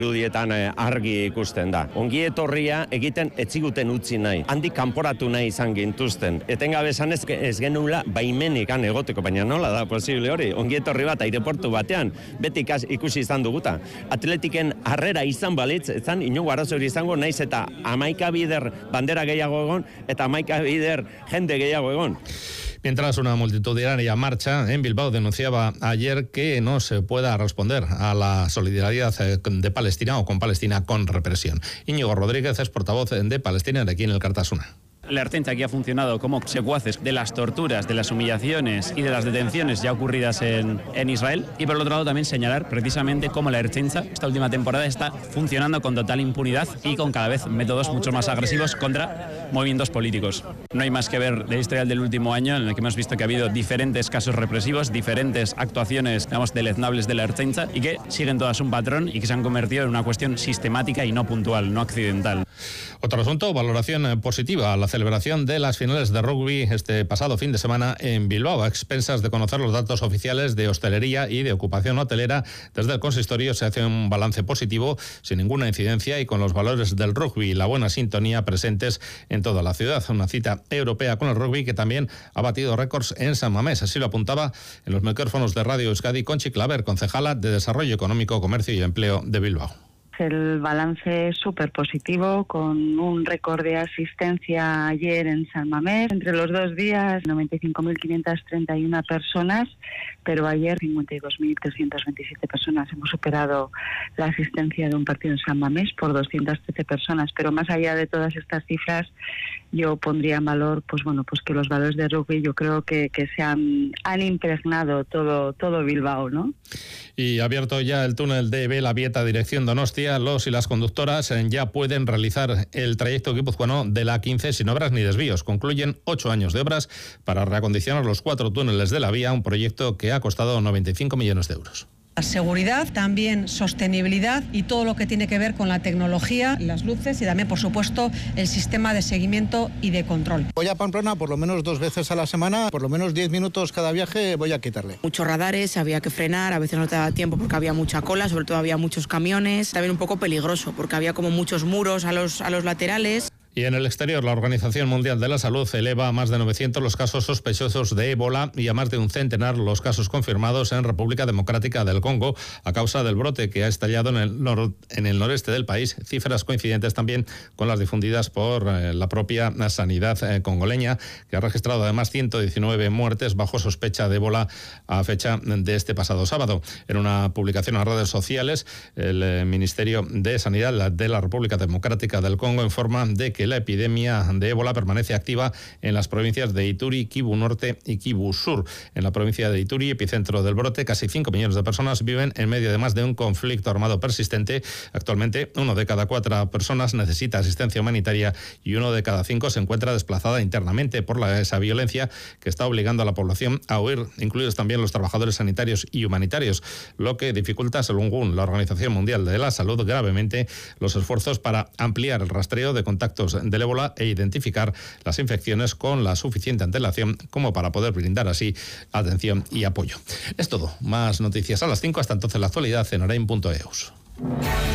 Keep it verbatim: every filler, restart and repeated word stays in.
Irudietan argi ikusten da. Ongi etorria egiten etziguten utzi nahi. Handik kanporatu nahi izan gintuzten. Etengabe esan ez, ez genula baimenik han egoteko, baina nola da posible hori? Ongi etorri bat aireportu batean, beti ikas, ikusi izan duguta. Atletiken harrera izan balitz, ezan inongo arazo hori izango, naiz eta hamaika bider bandera gehiago egon, eta hamaika bider jende gehiago egon. Mientras una multitudinaria marcha en Bilbao denunciaba ayer que no se pueda responder a la solidaridad de Palestina o con Palestina con represión. Íñigo Rodríguez es portavoz de Palestina de aquí en el Cartasuna. La Ertzaintza aquí ha funcionado como secuaces de las torturas, de las humillaciones y de las detenciones ya ocurridas en, en Israel. Y por el otro lado también señalar precisamente cómo la Ertzaintza esta última temporada está funcionando con total impunidad y con cada vez métodos mucho más agresivos contra movimientos políticos. No hay más que ver el historial del último año en el que hemos visto que ha habido diferentes casos represivos, diferentes actuaciones, digamos, deleznables de la Ertzaintza y que siguen todas un patrón y que se han convertido en una cuestión sistemática y no puntual, no accidental. Otro asunto, valoración positiva a la celebración de las finales de rugby este pasado fin de semana en Bilbao. A expensas de conocer los datos oficiales de hostelería y de ocupación hotelera, desde el consistorio se hace un balance positivo, sin ninguna incidencia y con los valores del rugby y la buena sintonía presentes en toda la ciudad. Una cita europea con el rugby que también ha batido récords en San Mamés. Así lo apuntaba en los micrófonos de Radio Euskadi Conchi Claver, concejala de Desarrollo Económico, Comercio y Empleo de Bilbao. El balance es súper positivo, con un récord de asistencia ayer en San Mamés. Entre los dos días, noventa y cinco mil quinientas treinta y una personas, pero ayer cincuenta y dos mil trescientas veintisiete personas. Hemos superado la asistencia de un partido en San Mamés por doscientas trece personas. Pero más allá de todas estas cifras, yo pondría en valor, pues bueno, pues que los valores de rugby yo creo que, que se han, han impregnado todo, todo Bilbao, ¿no? Y abierto ya el túnel de Belavieta, dirección Donostia, los y las conductoras ya pueden realizar el trayecto guipuzcoano de la A quince sin obras ni desvíos. Concluyen ocho años de obras para reacondicionar los cuatro túneles de la vía, un proyecto que ha costado noventa y cinco millones de euros. Seguridad, también sostenibilidad y todo lo que tiene que ver con la tecnología, las luces y también, por supuesto, el sistema de seguimiento y de control. Voy a Pamplona por lo menos dos veces a la semana, por lo menos diez minutos cada viaje voy a quitarle. Muchos radares, había que frenar, a veces no te daba tiempo porque había mucha cola, sobre todo había muchos camiones, también un poco peligroso porque había como muchos muros a los, a los laterales. Y en el exterior, la Organización Mundial de la Salud eleva a más de novecientos los casos sospechosos de ébola y a más de un centenar los casos confirmados en República Democrática del Congo a causa del brote que ha estallado en el, nor en el noreste del país. Cifras coincidentes también con las difundidas por eh, la propia sanidad eh, congoleña, que ha registrado además ciento diecinueve muertes bajo sospecha de ébola a fecha de este pasado sábado. En una publicación en redes sociales, el eh, Ministerio de Sanidad de la República Democrática del Congo informa de que la epidemia de ébola permanece activa en las provincias de Ituri, Kivu Norte y Kivu Sur. En la provincia de Ituri, epicentro del brote, casi cinco millones de personas viven en medio además de un conflicto armado persistente. Actualmente, uno de cada cuatro personas necesita asistencia humanitaria y uno de cada cinco se encuentra desplazada internamente por la, esa violencia que está obligando a la población a huir, incluidos también los trabajadores sanitarios y humanitarios, lo que dificulta, según la Organización Mundial de la Salud, gravemente los esfuerzos para ampliar el rastreo de contactos del ébola e identificar las infecciones con la suficiente antelación como para poder brindar así atención y apoyo. Es todo. Más noticias a las cinco. Hasta entonces la actualidad en orain punto eus.